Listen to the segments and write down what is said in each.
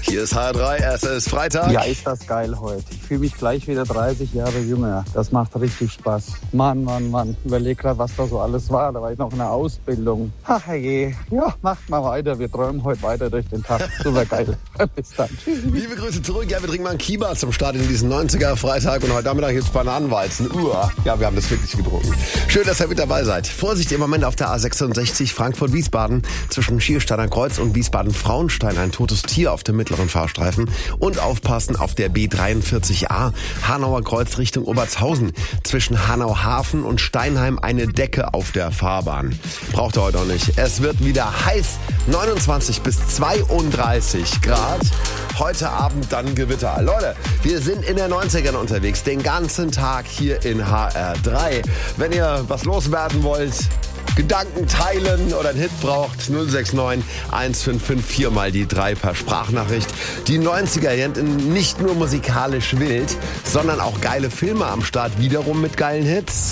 Hier ist HR3, es ist Freitag. Ja, ist das geil heute. Ich fühle mich gleich wieder 30 Jahre jünger. Das macht richtig Spaß. Mann. Überleg gerade, was da so alles war. Da war ich noch in der Ausbildung. Ach je. Ja, macht mal weiter. Wir träumen heute weiter durch den Tag. Super geil. Bis dann. Tschüss. Liebe Grüße zurück. Ja, wir trinken mal einen Kiba zum Start in diesen 90er-Freitag. Und heute Nachmittag gibt's Bananenweizen. Ja, wir haben das wirklich getrunken. Schön, dass ihr mit dabei seid. Vorsicht im Moment auf der A66 Frankfurt-Wiesbaden. Zwischen Schiersteiner Kreuz und Wiesbaden-Frauenstein ein totes Tier auf dem mittleren Fahrstreifen. Und aufpassen auf der B43a Hanauer Kreuz Richtung Obertshausen. Zwischen Hanau-Hafen und Steinheim eine Decke auf der Fahrbahn. Braucht ihr heute auch nicht. Es wird wieder heiß. 29 bis 32 Grad. Heute Abend dann Gewitter. Leute, wir sind in der 90ern unterwegs. Den ganzen Tag hier in HR3. Wenn ihr was loswerden wollt, Gedanken teilen oder einen Hit braucht, 069 1554 mal die 3 per Sprachnachricht. Die 90er sind nicht nur musikalisch wild, sondern auch geile Filme am Start, wiederum mit geilen Hits.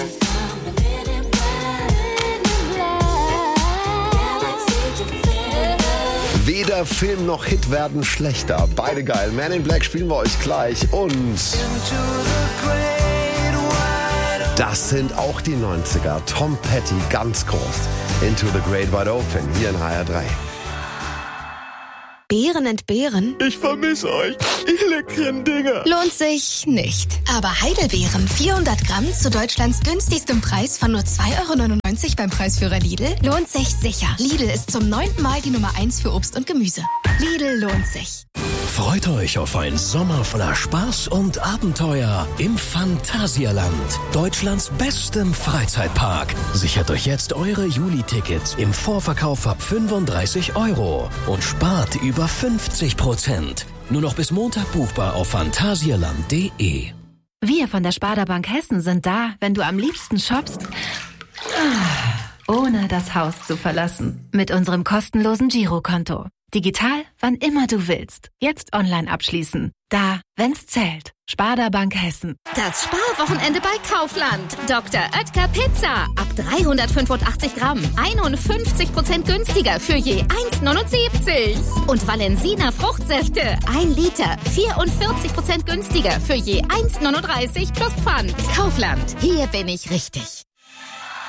Weder Film noch Hit werden schlechter. Beide geil. Man in Black spielen wir euch gleich. Und das sind auch die 90er. Tom Petty, ganz groß. Into the Great Wide Open, hier in HR3. Beeren entbehren? Ich vermisse euch, ihr leckeren Dinger. Lohnt sich nicht. Aber Heidelbeeren, 400 Gramm zu Deutschlands günstigstem Preis von nur 2,99 € beim Preisführer Lidl, lohnt sich sicher. Lidl ist zum 9. Mal die Nummer 1 für Obst und Gemüse. Lidl lohnt sich. Freut euch auf einen Sommer voller Spaß und Abenteuer im Phantasialand, Deutschlands bestem Freizeitpark. Sichert euch jetzt eure Juli-Tickets im Vorverkauf ab 35 € und spart über 50%. Nur noch bis Montag buchbar auf phantasialand.de. Wir von der Sparda Bank Hessen sind da, wenn du am liebsten shoppst, ohne das Haus zu verlassen. Mit unserem kostenlosen Girokonto. Digital, wann immer du willst. Jetzt online abschließen. Da, wenn's zählt. Sparda Bank Hessen. Das Sparwochenende bei Kaufland. Dr. Oetker Pizza. Ab 385 Gramm. 51% günstiger für je 1,79. Und Valensina Fruchtsäfte. 1 Liter. 44% günstiger für je 1,39 plus Pfand. Kaufland. Hier bin ich richtig.